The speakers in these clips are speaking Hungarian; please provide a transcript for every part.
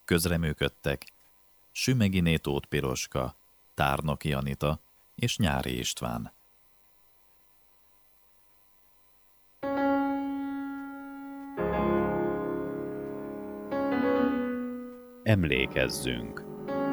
Közreműködtek Sümegi Tóth Piroska, Tárnoki Anita és Nyári István. Emlékezzünk!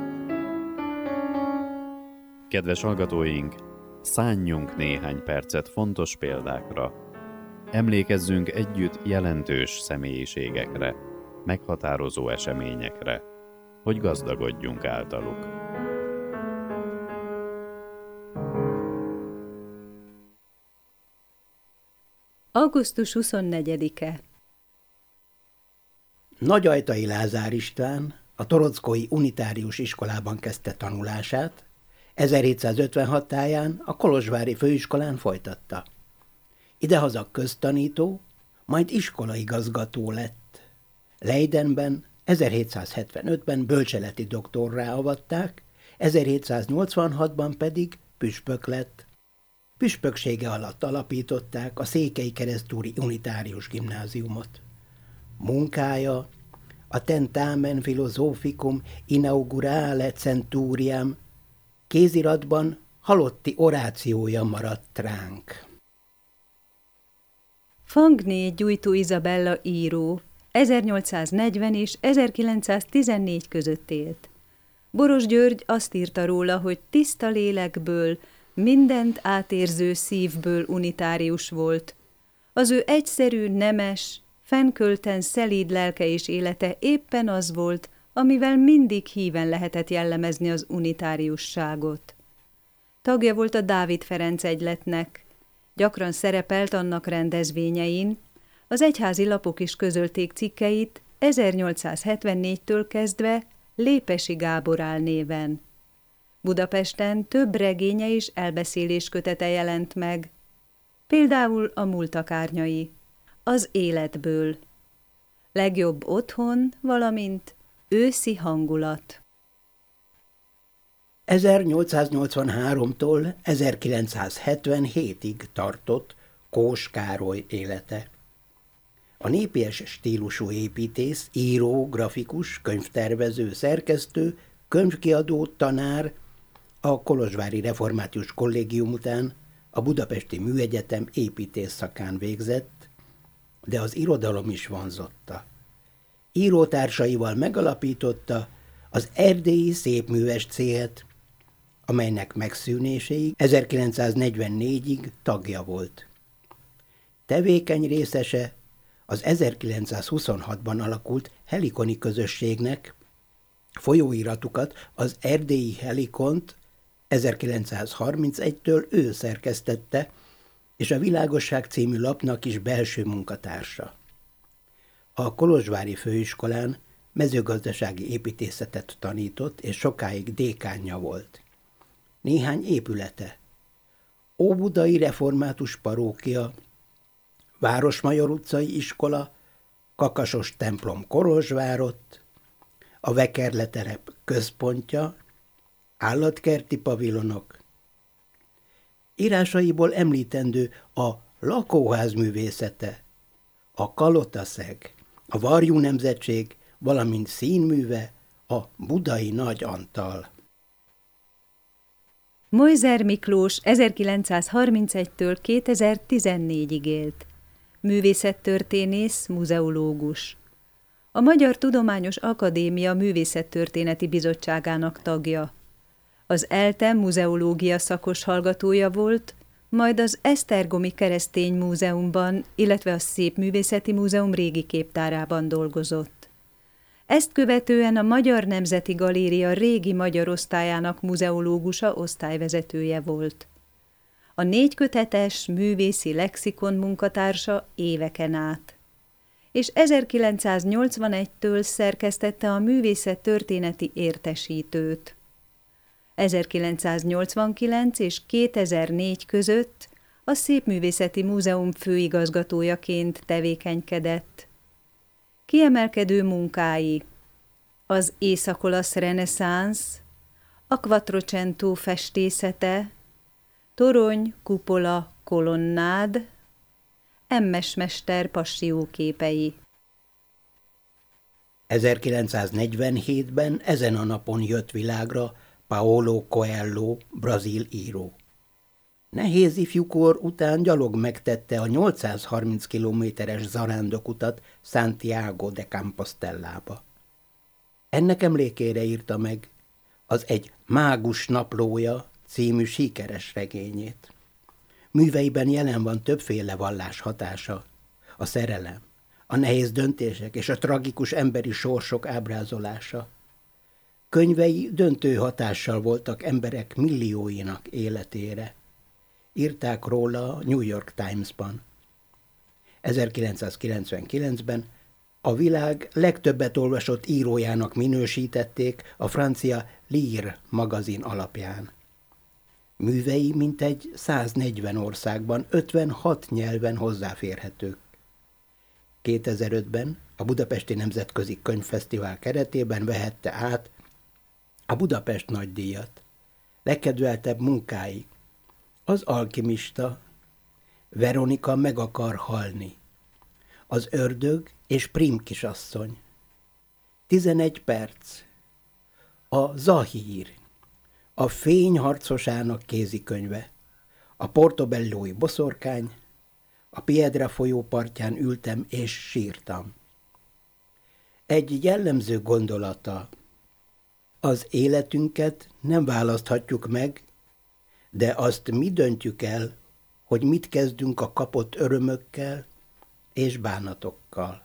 Kedves hallgatóink, szánjunk néhány percet fontos példákra. Emlékezzünk együtt jelentős személyiségekre, meghatározó eseményekre, hogy gazdagodjunk általuk. Augusztus 24-e. Nagyajtai Lázár István a Torockói Unitárius Iskolában kezdte tanulását, 1756 táján a kolozsvári főiskolán folytatta. Idehaza köztanító, majd iskolaigazgató lett. Leidenben 1775-ben bölcseleti doktorrá avatták, 1786-ban pedig püspök lett. Püspöksége alatt alapították a Székely Keresztúri Unitárius Gimnáziumot. Munkája a Tentamen Philosophicum Inaugurale Centuriam kéziratban halotti orációja maradt ránk. Fangné Gyújtó Izabella író 1840 és 1914 között élt. Boros György azt írta róla, hogy tiszta lélekből, mindent átérző szívből unitárius volt. Az ő egyszerű, nemes, fennkölten szelíd lelke és élete éppen az volt, amivel mindig híven lehetett jellemezni az unitáriusságot. Tagja volt a Dávid Ferenc egyletnek, gyakran szerepelt annak rendezvényein, az egyházi lapok is közölték cikkeit 1874-től kezdve Lépesi Gábor álnéven. Budapesten több regénye és elbeszéléskötete jelent meg, például a Múltak árnyai, Az életből, Legjobb otthon, valamint Őszi hangulat. 1883-tól 1977-ig tartott Kós Károly élete. A népies stílusú építész, író, grafikus, könyvtervező, szerkesztő, könyvkiadó, tanár, a Kolozsvári Református Kollégium után a Budapesti Műegyetem építész szakán végzett, de az irodalom is vonzotta. Írótársaival megalapította az Erdélyi Szépműves Céhet, amelynek megszűnéséig 1944-ig tagja volt. Tevékeny részese az 1926-ban alakult Helikoni közösségnek, folyóiratukat, az Erdélyi Helikont 1931-től ő szerkesztette, és a Világosság című lapnak is belső munkatársa. A kolozsvári főiskolán mezőgazdasági építészetet tanított, és sokáig dékánja volt. Néhány épülete: Óbudai Református Parókia, Városmajor utcai iskola, Kakasos templom Kolozsvárott, a Vekerleterep központja, állatkerti pavilonok. Írásaiból említendő a lakóház művészete, a Kalotaszeg, a Varjú nemzetség, valamint színműve, a Budai Nagy Antal. Mojzer Miklós 1931-től 2014-ig élt. Művészettörténész, muzeológus. A Magyar Tudományos Akadémia Művészettörténeti Bizottságának tagja. Az ELTE muzeológia szakos hallgatója volt, majd az Esztergomi Keresztény Múzeumban, illetve a Szépművészeti Múzeum régi képtárában dolgozott. Ezt követően a Magyar Nemzeti Galéria régi magyar osztályának muzeológusa, osztályvezetője volt. A 4 kötetes művészi lexikon munkatársa éveken át, és 1981-től szerkesztette a művészettörténeti értesítőt. 1989 és 2004 között a Szépművészeti Múzeum főigazgatójaként tevékenykedett. Kiemelkedő munkái: az észak-olasz reneszánsz, a Quattrocento festészete, torony, kupola, kolonnád, Emmes mester passzióképei. 1947-ben ezen a napon jött világra Paulo Coelho, brazil író. Nehéz ifjúkor után gyalog megtette a 830 kilométeres zarándokutat Santiago de Compostellába. Ennek emlékére írta meg az Egy mágus naplója című sikeres regényét. Műveiben jelen van többféle vallás hatása, a szerelem, a nehéz döntések és a tragikus emberi sorsok ábrázolása. Könyvei döntő hatással voltak emberek millióinak életére. Írták róla a New York Times-ban. 1999-ben a világ legtöbbet olvasott írójának minősítették a francia Lire magazin alapján. Művei mintegy 140 országban, 56 nyelven hozzáférhetők. 2005-ben a Budapesti Nemzetközi Könyvfesztivál keretében vehette át a Budapest nagydíjat. Legkedveltebb munkái: Az alkimista, Veronika meg akar halni, Az ördög és Prim kisasszony, 11 perc, a Zahír, a fény harcosának kézikönyve, a portobellói boszorkány, a Piedra folyó partján ültem és sírtam. Egy jellemző gondolata: az életünket nem választhatjuk meg, de azt mi döntjük el, hogy mit kezdünk a kapott örömökkel és bánatokkal.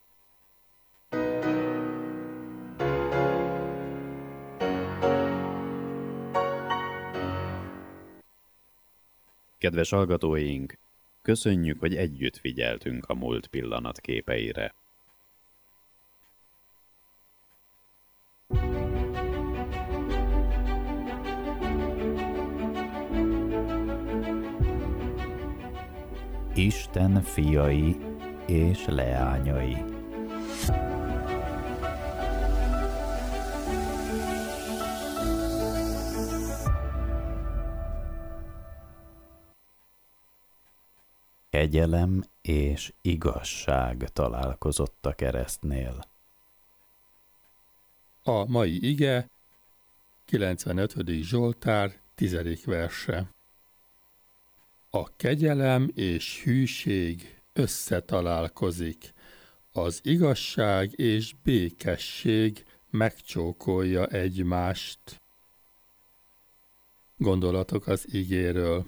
Kedves hallgatóink, köszönjük, hogy együtt figyeltünk a múlt pillanatképeire. Isten fiai és leányai. Kegyelem és igazság találkozott a keresztnél. A mai ige 95. Zsoltár 10. verse. A kegyelem és hűség összetalálkozik, az igazság és békesség megcsókolja egymást. Gondolatok az igéről.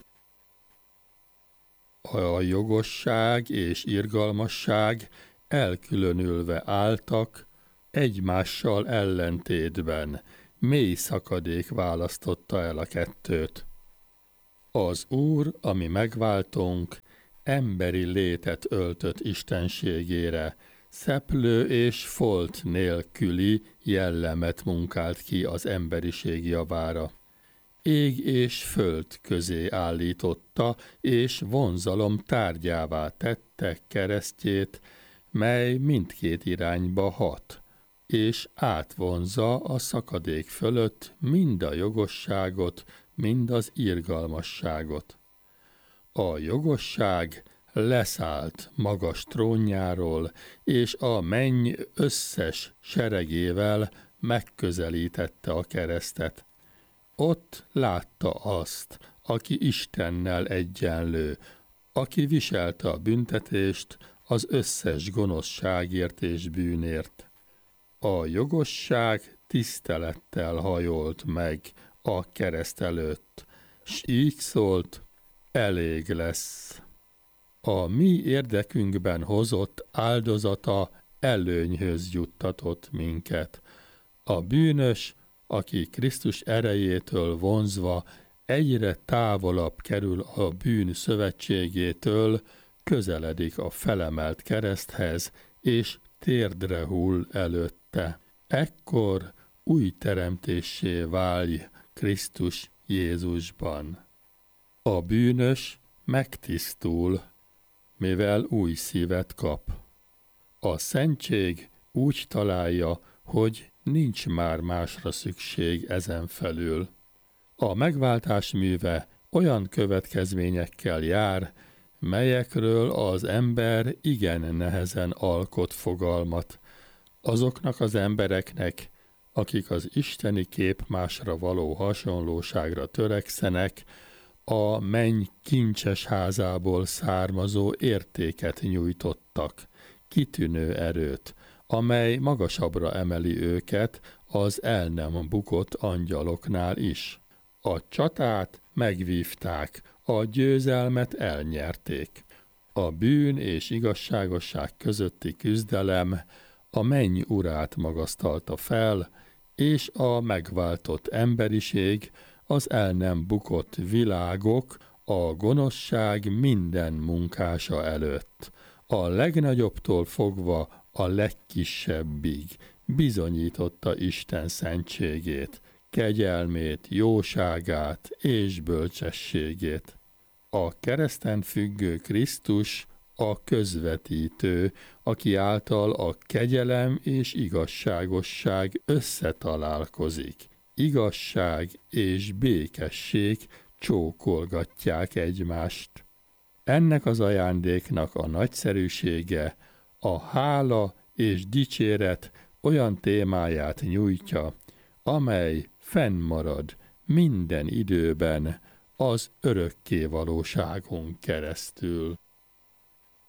A jogosság és irgalmasság elkülönülve álltak, egymással ellentétben, mély szakadék választotta el a kettőt. Az Úr, ami megváltónk, emberi létet öltött istenségére, szeplő és folt nélküli jellemet munkált ki az emberiség javára. Ég és föld közé állította, és vonzalom tárgyává tette keresztjét, mely mindkét irányba hat, és átvonza a szakadék fölött mind a jogosságot, mind az irgalmasságot. A jogosság leszállt magas trónjáról, és a menny összes seregével megközelítette a keresztet. Ott látta azt, aki Istennel egyenlő, aki viselte a büntetést az összes gonoszságért és bűnért. A jogosság tisztelettel hajolt meg a kereszt előtt, s így szólt: elég lesz. A mi érdekünkben hozott áldozata előnyhöz juttatott minket. A bűnös, aki Krisztus erejétől vonzva egyre távolabb kerül a bűn szövetségétől, közeledik a felemelt kereszthez, és térdre hull előtte. Ekkor új teremtéssé válj Krisztus Jézusban. A bűnös megtisztul, mivel új szívet kap. A szentség úgy találja, hogy nincs már másra szükség ezen felül. A megváltás műve olyan következményekkel jár, melyekről az ember igen nehezen alkot fogalmat. Azoknak az embereknek, akik az isteni képmásra való hasonlóságra törekszenek, a menny kincses házából származó értéket nyújtottak, kitűnő erőt, amely magasabbra emeli őket az el nem bukott angyaloknál is. A csatát megvívták, a győzelmet elnyerték. A bűn és igazságosság közötti küzdelem a menny urát magasztalta fel, és a megváltott emberiség, az el nem bukott világok, a gonoszság minden munkása előtt, a legnagyobbtól fogva a legkisebbig bizonyította Isten szentségét, kegyelmét, jóságát és bölcsességét. A kereszten függő Krisztus a közvetítő, aki által a kegyelem és igazságosság összetalálkozik. Igazság és békesség csókolgatják egymást. Ennek az ajándéknak a nagyszerűsége, a hála és dicséret olyan témáját nyújtja, amely fennmarad minden időben az örökkévalóságon keresztül.